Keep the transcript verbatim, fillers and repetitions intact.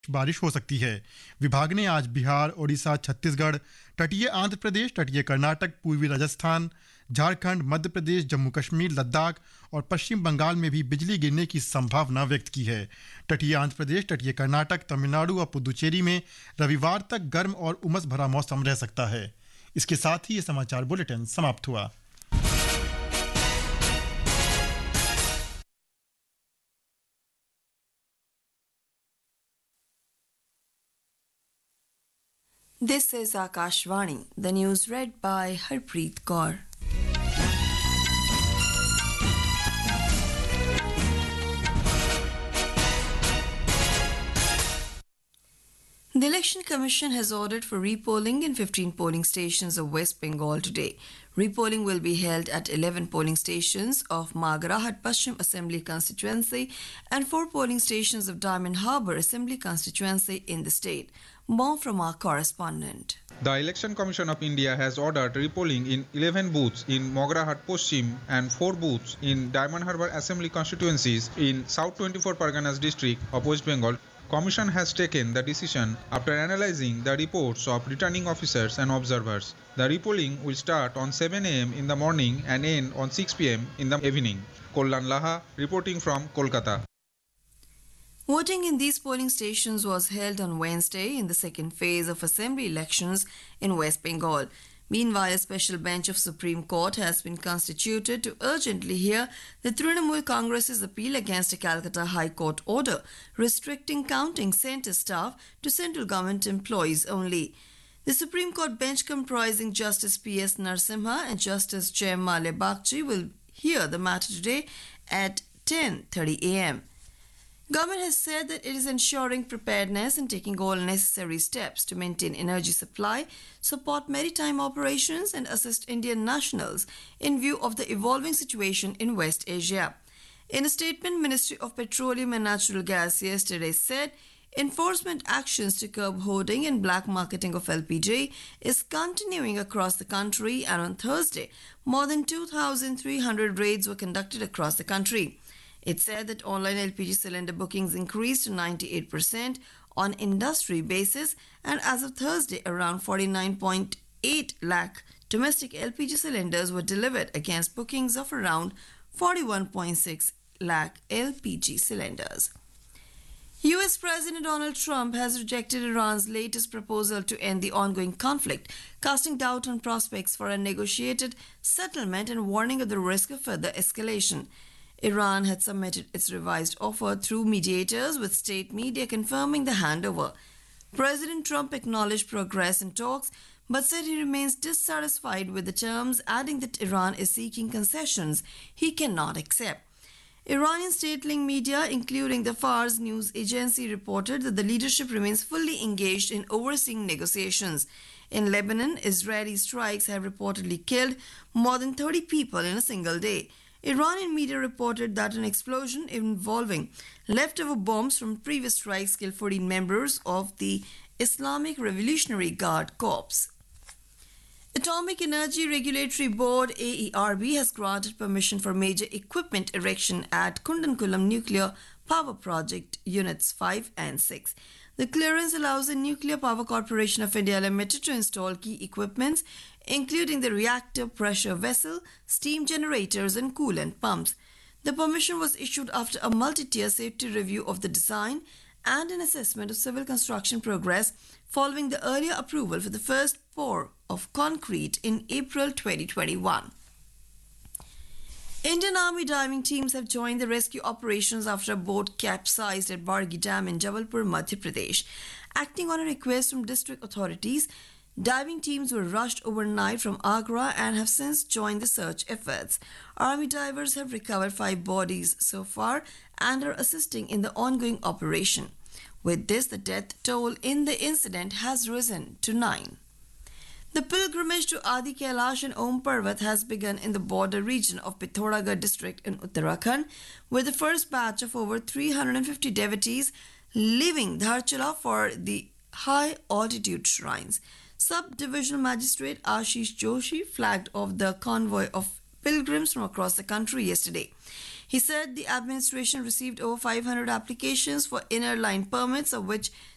बारिश हो सकती है। विभाग ने आज बिहार, ओडिशा, छत्तीसगढ़, तटीय आंध्र प्रदेश, तटीय कर्नाटक, पूर्वी राजस्थान, झारखंड, मध्य प्रदेश, जम्मू कश्मीर, लद्दाख और पश्चिम बंगाल में भी बिजली गिरने की संभावना व्यक्त की है। तटीय आंध्र प्रदेश, तटीय कर्नाटक, तमिलनाडु और पुदुचेरी में रविवार तक गर्म और उमस भरा मौसम रह सकता है। इसके साथ ही ये समाचार बुलेटिन समाप्त हुआ। This is Akashvani, the news read by Harpreet Kaur. The Election Commission has ordered for repolling in fifteen polling stations of West Bengal today. Repolling will be held at eleven polling stations of Magarahat Paschim Assembly constituency and four polling stations of Diamond Harbour Assembly constituency in the state. More from our correspondent. The Election Commission of India has ordered repolling in eleven booths in Mogarahat Paschim and four booths in Diamond Harbour Assembly constituencies in South twenty-four Parganas district of West Bengal. Commission has taken the decision after analyzing the reports of returning officers and observers. The repolling will start on seven a m in the morning and end on six p m in the evening. Kollan Laha reporting from Kolkata. Voting in these polling stations was held on Wednesday in the second phase of assembly elections in West Bengal. Meanwhile, a special bench of Supreme Court has been constituted to urgently hear the Trinamool Congress's appeal against a Calcutta High Court order restricting counting centre staff to central government employees only. The Supreme Court bench comprising Justice P S Narasimha and Justice Jayamalya Bagchi will hear the matter today at ten thirty a m Government has said that it is ensuring preparedness and taking all necessary steps to maintain energy supply, support maritime operations and assist Indian nationals in view of the evolving situation in West Asia. In a statement, Ministry of Petroleum and Natural Gas yesterday said enforcement actions to curb hoarding and black marketing of L P G is continuing across the country, and on Thursday, more than two thousand three hundred raids were conducted across the country. It said that online L P G cylinder bookings increased to ninety-eight percent on industry basis, and as of Thursday, around forty-nine point eight lakh domestic L P G cylinders were delivered against bookings of around forty-one point six lakh L P G cylinders. U S President Donald Trump has rejected Iran's latest proposal to end the ongoing conflict, casting doubt on prospects for a negotiated settlement and warning of the risk of further escalation. Iran had submitted its revised offer through mediators, with state media confirming the handover. President Trump acknowledged progress in talks, but said he remains dissatisfied with the terms, adding that Iran is seeking concessions he cannot accept. Iranian state-linked media, including the Fars news agency, reported that the leadership remains fully engaged in overseeing negotiations. In Lebanon, Israeli strikes have reportedly killed more than thirty people in a single day. Iranian media reported that an explosion involving leftover bombs from previous strikes killed fourteen members of the Islamic Revolutionary Guard Corps. Atomic Energy Regulatory Board A E R B has granted permission for major equipment erection at Kundankulam Nuclear Power Project Units five and six. The clearance allows the Nuclear Power Corporation of India Limited to install key equipments, including the reactor pressure vessel, steam generators and coolant pumps. The permission was issued after a multi-tier safety review of the design and an assessment of civil construction progress following the earlier approval for the first pour of concrete in April twenty twenty-one. Indian Army diving teams have joined the rescue operations after a boat capsized at Bargi Dam in Jabalpur, Madhya Pradesh. Acting on a request from district authorities, diving teams were rushed overnight from Agra and have since joined the search efforts. Army divers have recovered five bodies so far and are assisting in the ongoing operation. With this, the death toll in the incident has risen to nine. The pilgrimage to Adi Kailash and Om Parvat has begun in the border region of Pithoragarh district in Uttarakhand, with the first batch of over three hundred fifty devotees leaving Dharchala for the high altitude shrines. Sub-Divisional Magistrate Ashish Joshi flagged off the convoy of pilgrims from across the country yesterday. He said the administration received over five hundred applications for inner line permits, of which